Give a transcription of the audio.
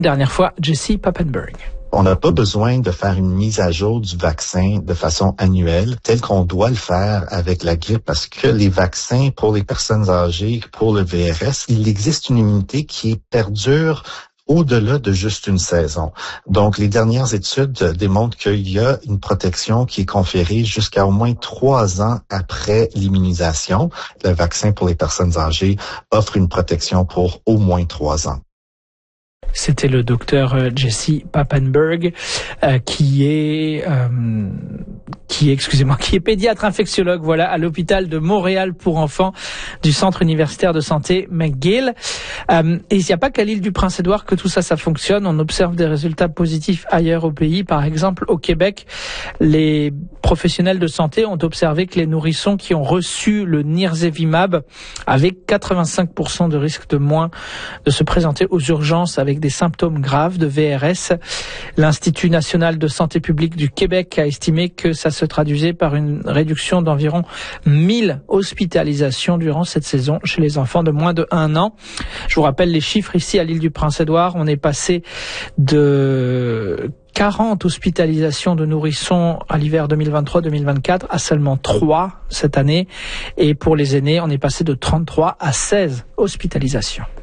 Dernière fois, Jesse Papenburg. On n'a pas besoin de faire une mise à jour du vaccin de façon annuelle, tel qu'on doit le faire avec la grippe, parce que les vaccins pour les personnes âgées, pour le VRS, il existe une immunité qui perdure au-delà de juste une saison. Donc, les dernières études démontrent qu'il y a une protection qui est conférée jusqu'à au moins 3 ans après l'immunisation. Le vaccin pour les personnes âgées offre une protection pour au moins 3 ans. C'était le docteur Jesse Papenburg, qui est pédiatre infectiologue, à l'hôpital de Montréal pour enfants du Centre universitaire de santé McGill. Et il n'y a pas qu'à l'île du Prince-Édouard que tout ça fonctionne. On observe des résultats positifs ailleurs au pays. Par exemple, au Québec, les professionnels de santé ont observé que les nourrissons qui ont reçu le Nirsevimab avaient 85% de risque de moins de se présenter aux urgences avec des symptômes graves de VRS. L'Institut national de santé publique du Québec a estimé que ça se traduisait par une réduction d'environ 1000 hospitalisations durant cette saison chez les enfants de moins de 1 an. Je vous rappelle les chiffres ici à l'île du Prince-Édouard. On est passé de 40 hospitalisations de nourrissons à l'hiver 2023-2024 à seulement 3 cette année. Et pour les aînés, on est passé de 33 à 16 hospitalisations.